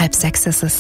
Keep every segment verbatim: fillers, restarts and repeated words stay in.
Halb sechs ist es.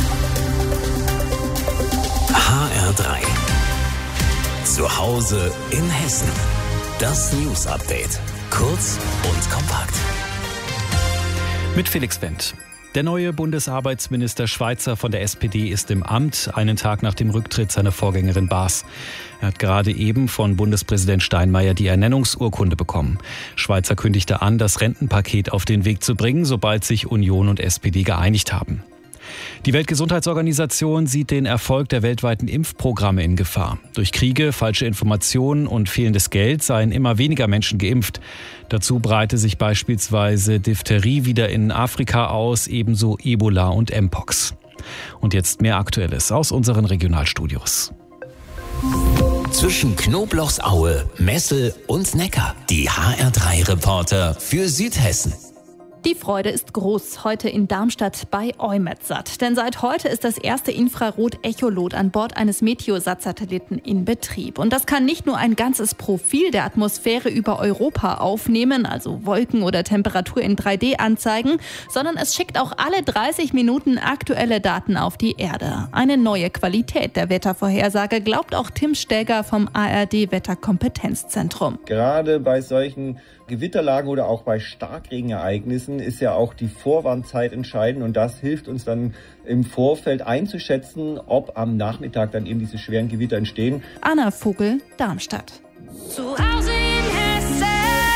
H R drei. Zu Hause in Hessen. Das News Update. Kurz und kompakt. Mit Felix Wendt. Der neue Bundesarbeitsminister Schweizer von der S P D ist im Amt, einen Tag nach dem Rücktritt seiner Vorgängerin Baas. Er hat gerade eben von Bundespräsident Steinmeier die Ernennungsurkunde bekommen. Schweizer kündigte an, das Rentenpaket auf den Weg zu bringen, sobald sich Union und S P D geeinigt haben. Die Weltgesundheitsorganisation sieht den Erfolg der weltweiten Impfprogramme in Gefahr. Durch Kriege, falsche Informationen und fehlendes Geld seien immer weniger Menschen geimpft. Dazu breite sich beispielsweise Diphtherie wieder in Afrika aus, ebenso Ebola und Mpox. Und jetzt mehr Aktuelles aus unseren Regionalstudios. Zwischen Knoblauchsaue, Messel und Neckar. Die H R drei Reporter für Südhessen. Die Freude ist groß heute in Darmstadt bei EUMETSAT. Denn seit heute ist das erste Infrarot-Echolot an Bord eines Meteosat-Satelliten in Betrieb. Und das kann nicht nur ein ganzes Profil der Atmosphäre über Europa aufnehmen, also Wolken oder Temperatur in drei D anzeigen, sondern es schickt auch alle dreißig Minuten aktuelle Daten auf die Erde. Eine neue Qualität der Wettervorhersage, glaubt auch Tim Stäger vom A R D-Wetterkompetenzzentrum. Gerade bei solchen Gewitterlagen oder auch bei Starkregenereignissen ist ja auch die Vorwarnzeit entscheidend und das hilft uns dann im Vorfeld einzuschätzen, ob am Nachmittag dann eben diese schweren Gewitter entstehen. Anna Vogel, Darmstadt. Zu Hause in Hessen.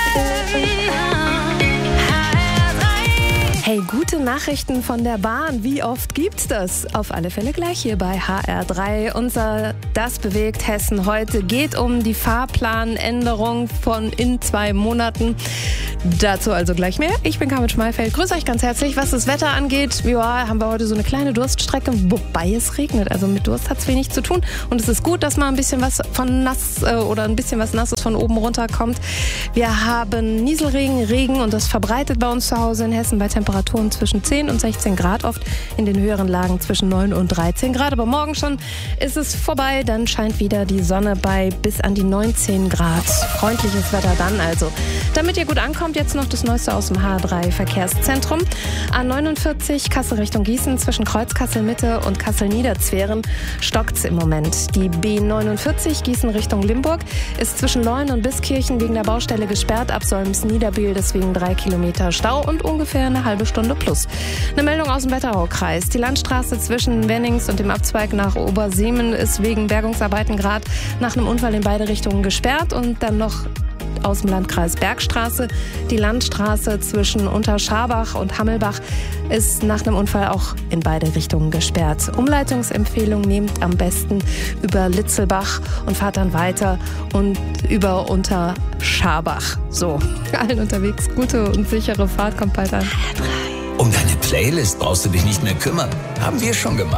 Hey, gute Nachrichten von der Bahn. Wie oft gibt's das? Auf alle Fälle gleich hier bei H R drei. Unser Das bewegt Hessen heute geht um die Fahrplanänderung von in zwei Monaten. Dazu also gleich mehr. Ich bin Carmen Schmalfeld. Grüß euch ganz herzlich. Was das Wetter angeht, ja, haben wir heute so eine kleine Durststrecke, wobei es regnet. Also mit Durst hat's wenig zu tun. Und es ist gut, dass mal ein bisschen was von nass äh, oder ein bisschen was Nasses von oben runter kommt. Wir haben Nieselregen, Regen und das verbreitet bei uns zu Hause in Hessen bei Temperaturen zwischen zehn und sechzehn Grad, oft in den höheren Lagen zwischen neun und dreizehn Grad. Aber morgen schon ist es vorbei, dann scheint wieder die Sonne bei bis an die neunzehn Grad. Freundliches Wetter dann also. Damit ihr gut ankommt, jetzt noch das Neueste aus dem H R drei Verkehrszentrum. A neunundvierzig Kassel Richtung Gießen zwischen Kreuz Kassel Mitte und Kassel Niederzweren stockt's im Moment. Die B neunundvierzig Gießen Richtung Limburg ist zwischen Leun und Biskirchen wegen der Baustelle gesperrt. Ab Solms-Niederbühl deswegen drei Kilometer Stau und ungefähr eine halbe Stunde plus. Eine Meldung aus dem Wetteraukreis. Die Landstraße zwischen Wennings und dem Abzweig nach Obersiemen ist wegen Bergungsarbeiten gerade nach einem Unfall in beide Richtungen gesperrt und dann noch aus dem Landkreis Bergstraße. Die Landstraße zwischen Unterscharbach und Hammelbach ist nach einem Unfall auch in beide Richtungen gesperrt. Umleitungsempfehlung: nehmt am besten über Litzelbach und fahrt dann weiter und über Unterscharbach. So, allen unterwegs gute und sichere Fahrt, kommt bald an. Um deine Playlist brauchst du dich nicht mehr kümmern. Haben wir schon gemacht.